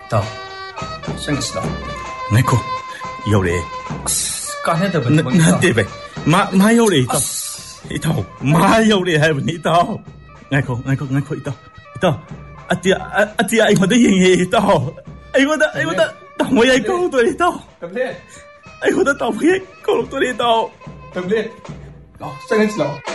到，生死到。 那个有嘞， 刚才的问题那对呗，马有嘞到，一到马有嘞还问你到，那个一到，阿爹，哎我的爷爷到，哎我的大我也搞对到， 对不对？ 哎我的大我也搞对到， 对不对？哦，生死到。